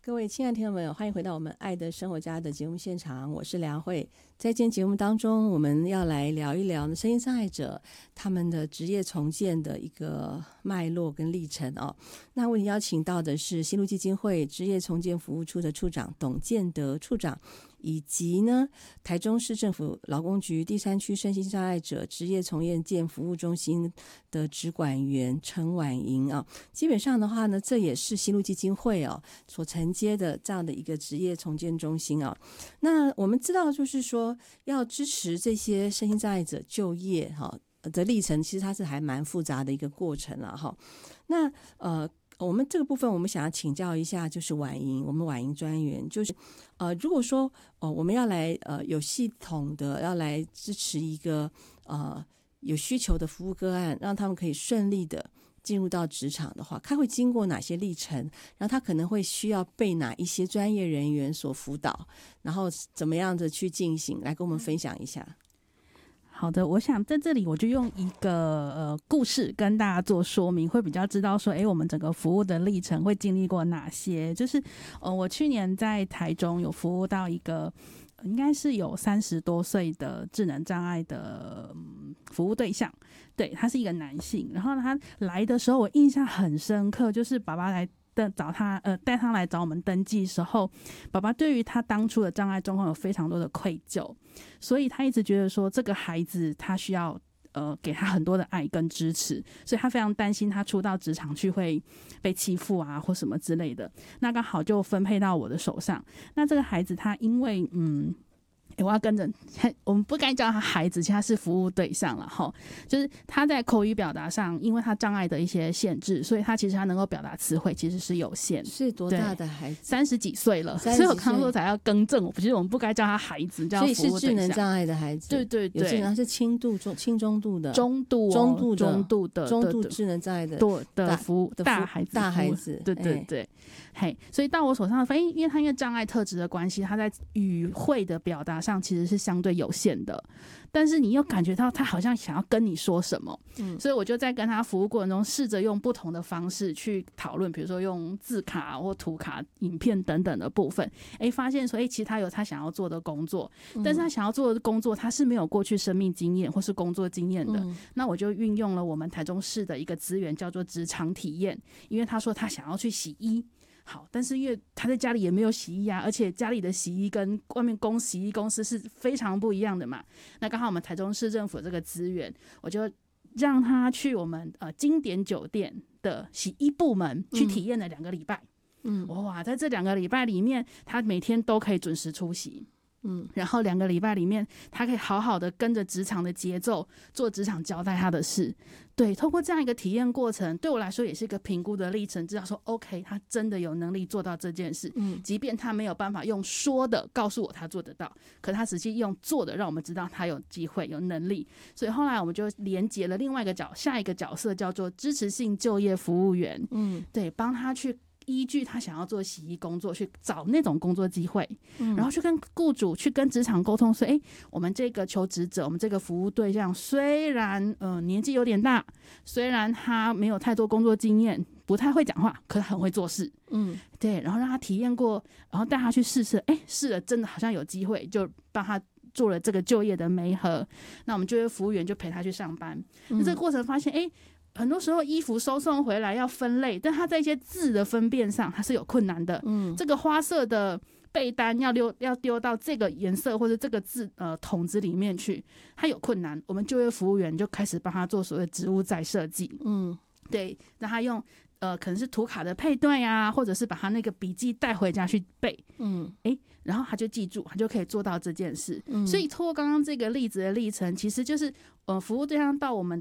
各位亲爱的听众朋友，欢迎回到我们爱的生活家的节目现场，我是梁慧。在今天节目当中，我们要来聊一聊身心障碍者他们的职业重建的一个脉络跟历程哦。那为你邀请到的是新路基金会职业重建服务处的处长董建德处长，以及呢台中市政府劳工局第3区身心障碍者职业重建服务中心的职管员陈婉莹啊。基本上的话呢，这也是新路基金会所承接的这样的一个职业重建中心啊。那我们知道就是说要支持这些身心障碍者就业的历程，其实它是还蛮复杂的一个过程了哈。那我们这个部分我们想要请教一下，就是婉莹，我们婉莹专员，就是如果说我们要来有系统的要来支持一个有需求的服务个案，让他们可以顺利的进入到职场的话，他会经过哪些历程？然后他可能会需要被哪一些专业人员所辅导，然后怎么样的去进行，来跟我们分享一下。 好的，我想在这里我就用一个故事跟大家做说明，会比较知道说我们整个服务的历程会经历过哪些。就是我去年在台中有服务到一个应该是有30多岁的智能障碍的服务对象，对，他是一个男性。然后他来的时候我印象很深刻，就是爸爸来找他带他来找我们登记的时候，爸爸对于他当初的障碍状况有非常多的愧疚，所以他一直觉得说这个孩子他需要给他很多的爱跟支持，所以他非常担心他出到职场去会被欺负啊或什么之类的。那刚好就分配到我的手上。那这个孩子他因为我要跟着，我们不该叫他孩子，其实他是服务对象了齁。就是他在口语表达上，因为他障碍的一些限制，所以他其实他能够表达词汇其实是有限。 是多大的孩子 ？30几岁了，所以我刚刚说才要更正。其实我们不该叫他孩子，叫服务对象。 所以是智能障碍的孩子。 对对对， 有智能是轻中度的， 中度智能障碍的服务大孩子，对对对。所以到我手上因为障碍特质的关系，他在语汇的表达上其实是相对有限的，但是你又感觉到他好像想要跟你说什么，所以我就在跟他服务过程中试着用不同的方式去讨论，比如说用字卡或图卡、影片等等的部分，发现说其实他有他想要做的工作，但是他想要做的工作他是没有过去生命经验或是工作经验的，那我就运用了我们台中市的一个资源叫做职场体验，因为他说他想要去洗衣。好，但是因为他在家里也没有洗衣啊，而且家里的洗衣跟外面洗衣公司是非常不一样的嘛。那刚好我们台中市政府这个资源，我就让他去我们经典酒店的洗衣部门去体验了2个礼拜。哇，在这2个礼拜里面，他每天都可以准时出席。然后2个礼拜里面，他可以好好的跟着职场的节奏做职场交代他的事。对，透过这样一个体验过程，对我来说也是一个评估的历程，知道说 OK 他真的有能力做到这件事，即便他没有办法用说的告诉我他做得到，可他实际用做的让我们知道他有机会有能力。所以后来我们就连结了另外下一个角色，叫做支持性就业服务员。对，帮他去依据他想要做洗衣工作去找那种工作机会，然后去跟雇主去跟职场沟通说我们这个求职者，我们这个服务对象虽然年纪有点大，虽然他没有太多工作经验，不太会讲话，可是很会做事。对，然后让他体验过，然后带他去试试了真的好像有机会，就帮他做了这个就业的媒合。那我们就业服务员就陪他去上班。那这个过程发现很多时候衣服收送回来要分类，但他在一些字的分辨上他是有困难的。这个花色的被单要丢到这个颜色或者这个字桶子里面去，他有困难。我们就业服务员就开始帮他做所谓职务再设计。对，让他用可能是图卡的配对啊，或者是把他那个笔记带回家去背。然后他就记住，他就可以做到这件事。所以透过刚刚这个例子的历程，其实就是服务对象到我们